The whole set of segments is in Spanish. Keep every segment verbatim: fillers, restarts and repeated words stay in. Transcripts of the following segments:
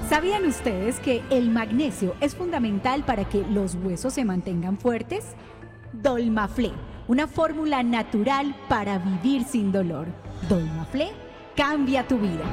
¿Sabían ustedes que el magnesio es fundamental para que los huesos se mantengan fuertes? Dolmaflé, una fórmula natural para vivir sin dolor. Dolmaflé cambia tu vida.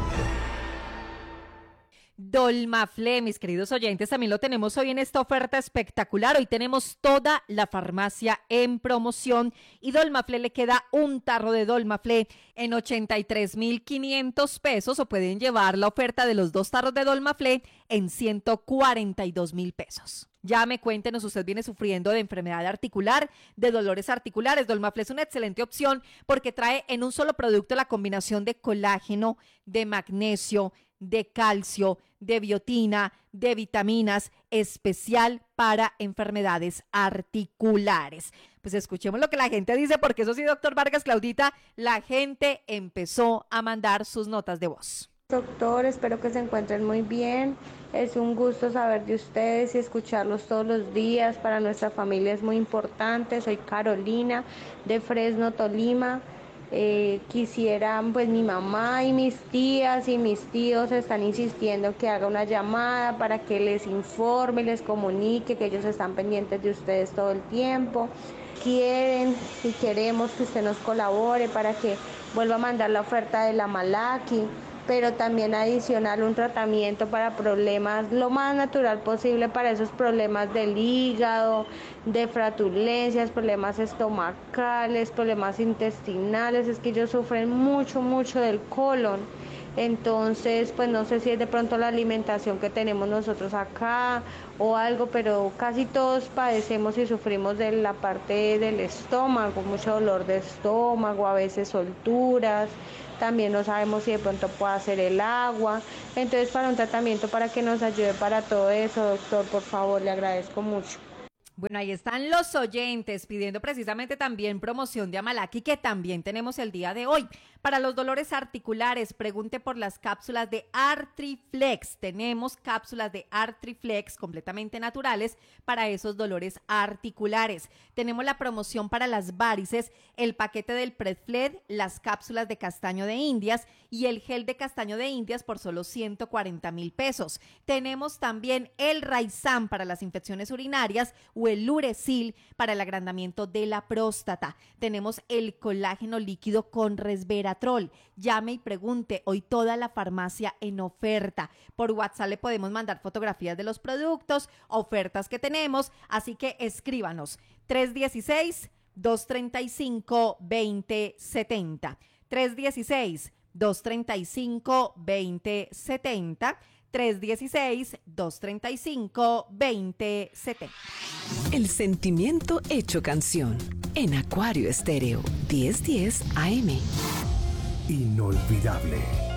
Dolmaflé, mis queridos oyentes, también lo tenemos hoy en esta oferta espectacular. Hoy tenemos toda la farmacia en promoción y Dolmaflé le queda un tarro de Dolmaflé en ochenta y tres mil quinientos pesos, o pueden llevar la oferta de los dos tarros de Dolmaflé en ciento cuarenta y dos mil pesos. Llame, cuéntenos, usted viene sufriendo de enfermedad articular, de dolores articulares. Dolmaflé es una excelente opción porque trae en un solo producto la combinación de colágeno, de magnesio, de calcio, de biotina, de vitaminas, especial para enfermedades articulares. Pues escuchemos lo que la gente dice, porque eso sí, doctor Vargas, Claudita, la gente empezó a mandar sus notas de voz. Doctor, espero que se encuentren muy bien. Es un gusto saber de ustedes y escucharlos todos los días. Para nuestra familia es muy importante. Soy Carolina de Fresno, Tolima. Eh, quisieran, pues mi mamá y mis tías y mis tíos están insistiendo que haga una llamada para que les informe, les comunique que ellos están pendientes de ustedes todo el tiempo. Quieren y queremos que usted nos colabore para que vuelva a mandar la oferta de la Malaki, pero también adicional un tratamiento para problemas lo más natural posible para esos problemas del hígado, de flatulencias, problemas estomacales, problemas intestinales. Es que ellos sufren mucho, mucho del colon. Entonces, pues no sé si es de pronto la alimentación que tenemos nosotros acá o algo, pero casi todos padecemos y sufrimos de la parte del estómago, mucho dolor de estómago, a veces solturas. También no sabemos si de pronto puede ser el agua. Entonces, para un tratamiento para que nos ayude para todo eso, doctor, por favor, le agradezco mucho. Bueno, ahí están los oyentes pidiendo precisamente también promoción de Amalaki, que también tenemos el día de hoy. Para los dolores articulares, pregunte por las cápsulas de Artriflex. Tenemos cápsulas de Artriflex completamente naturales para esos dolores articulares. Tenemos la promoción para las varices, el paquete del Predfled, las cápsulas de castaño de Indias y el gel de castaño de Indias por solo ciento cuarenta mil pesos. Tenemos también el Raizam para las infecciones urinarias o el Lurecil para el agrandamiento de la próstata. Tenemos el colágeno líquido con resveratrol. Llame y pregunte, hoy toda la farmacia en oferta. Por WhatsApp le podemos mandar fotografías de los productos, ofertas que tenemos, así que escríbanos tres uno seis, dos tres cinco, dos cero siete cero, tres uno seis, dos tres cinco, dos cero siete cero, tres uno seis, dos tres cinco, dos cero siete cero. El sentimiento hecho canción en Acuario Estéreo diez diez A M. Inolvidable.